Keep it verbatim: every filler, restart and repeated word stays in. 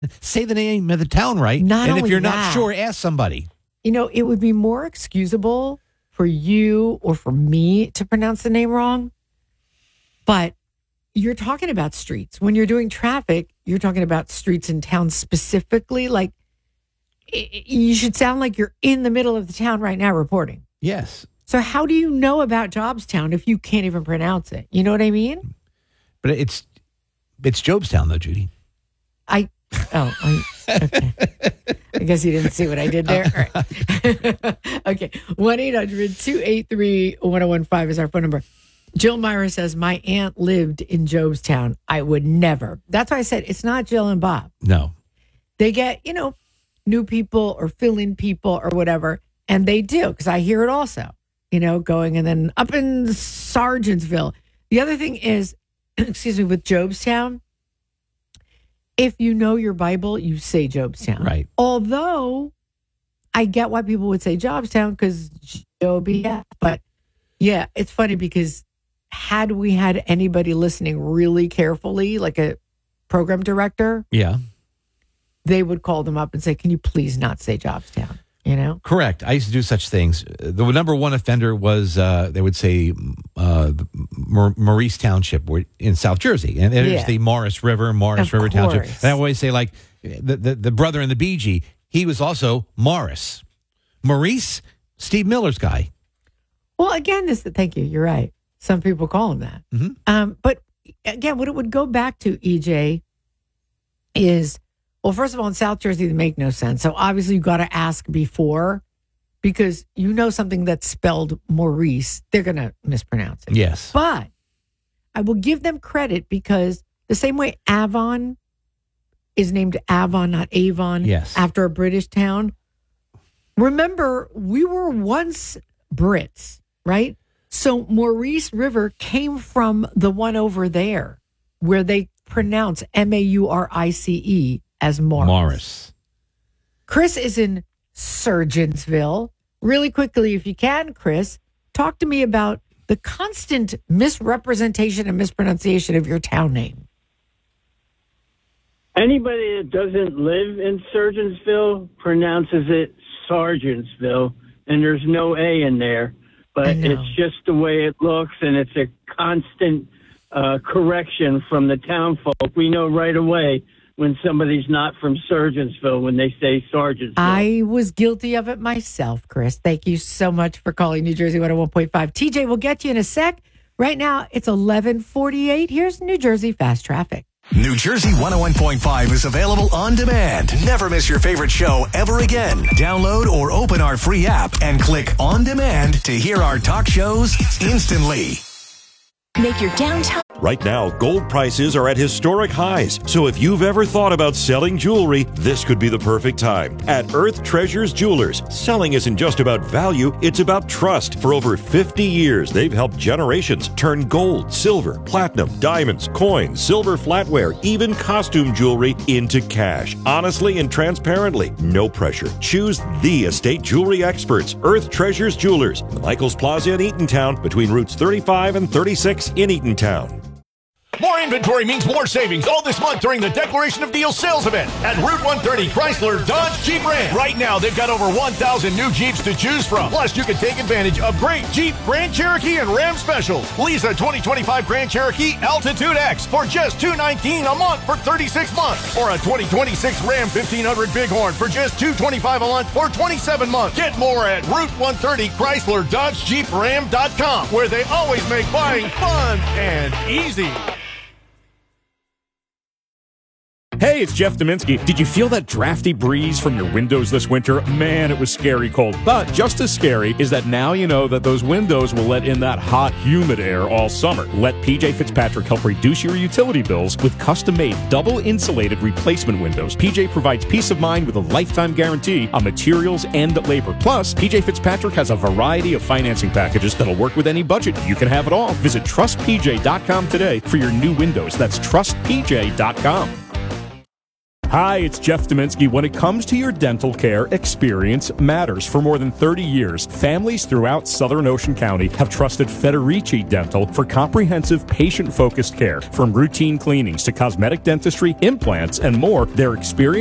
Say the name of the town right. Not and if only you're that, not sure, ask somebody. You know, it would be more excusable for you or for me to pronounce the name wrong. But you're talking about streets. When you're doing traffic, you're talking about streets in town specifically. Like, it, you should sound like you're in the middle of the town right now reporting. Yes. So how do you know about Jobstown if you can't even pronounce it? You know what I mean? But it's it's Jobstown, though, Judy. I... Oh, I, okay. I guess you didn't see what I did there. All right. Okay. one eight hundred two eight three one oh one five is our phone number. Jill Myra says, my aunt lived in Jobstown. I would never. That's why I said it's not Jill and Bob. No. They get, you know, new people or fill-in people or whatever. And they do, because I hear it also, you know, going and then up in Sargentsville. The other thing is, excuse me, with Jobstown, if you know your Bible, you say Jobstown. Right. Although I get why people would say Jobstown because J O B F. But yeah, it's funny because had we had anybody listening really carefully, like a program director, yeah, they would call them up and say, can you please not say Jobstown? You know? Correct. I used to do such things. The number one offender was, uh, they would say, uh, Maurice Township in South Jersey. And it was Yeah. the Morris River, Morris Of River Township. course. And I always say, like, the, the, the brother in the B G, he was also Morris. Maurice, Steve Miller's guy. Well, again, this. Thank you. You're right. Some people call him that. Mm-hmm. Um, but again, what it would go back to, E J, is, well, first of all, in South Jersey, they make no sense. So obviously, you got to ask before, because you know something that's spelled Maurice, they're going to mispronounce it. Yes. But I will give them credit because the same way Avon is named Avon, not Avon, Yes. after a British town. Remember, we were once Brits, right? So Maurice River came from the one over there where they pronounce M A U R I C E as Morris. Morris. Chris is in Surgeonsville. Really quickly, if you can, Chris, talk to me about the constant misrepresentation and mispronunciation of your town name. Anybody that doesn't live in Surgeonsville pronounces it Sargentsville, and there's no A in there. But it's just the way it looks, and it's a constant uh, correction from the town folk. We know right away when somebody's not from Surgeonsville when they say Sargentsville. I was guilty of it myself, Chris. Thank you so much for calling New Jersey one oh one point five. T J, we'll get you in a sec. Right now, it's eleven forty-eight. Here's New Jersey Fast Traffic. New Jersey one oh one point five is available on demand. Never miss your favorite show ever again. Download or open our free app and click on demand to hear our talk shows instantly. Make your downtown. Right now, gold prices are at historic highs. So if you've ever thought about selling jewelry, this could be the perfect time. At Earth Treasures Jewelers, selling isn't just about value, it's about trust. For over fifty years, they've helped generations turn gold, silver, platinum, diamonds, coins, silver flatware, even costume jewelry into cash. Honestly and transparently, no pressure. Choose the estate jewelry experts, Earth Treasures Jewelers, in the Michaels Plaza in Eatontown, between routes thirty-five and thirty-six in Eatontown. More inventory means more savings all this month during the Declaration of Deals sales event at Route one thirty Chrysler Dodge Jeep Ram. Right now, they've got over one thousand new Jeeps to choose from. Plus, you can take advantage of great Jeep, Grand Cherokee, and Ram specials. Lease a twenty twenty-five Grand Cherokee Altitude X for just two hundred nineteen dollars a month for thirty-six months. Or a twenty twenty-six Ram fifteen hundred Bighorn for just two hundred twenty-five dollars a month for twenty-seven months. Get more at Route one thirty Chrysler Dodge Jeep Ram dot com, where they always make buying fun and easy. Hey, it's Jeff Dominski. Did you feel that drafty breeze from your windows this winter? Man, it was scary cold. But just as scary is that now you know that those windows will let in that hot, humid air all summer. Let P J Fitzpatrick help reduce your utility bills with custom-made, double-insulated replacement windows. P J provides peace of mind with a lifetime guarantee on materials and labor. Plus, P J Fitzpatrick has a variety of financing packages that'll work with any budget. You can have it all. Visit trust p j dot com today for your new windows. That's trust p j dot com. Hi, it's Jeff Dominski. When it comes to your dental care, experience matters. For more than thirty years, families throughout Southern Ocean County have trusted Federici Dental for comprehensive, patient-focused care. From routine cleanings to cosmetic dentistry, implants, and more, their experience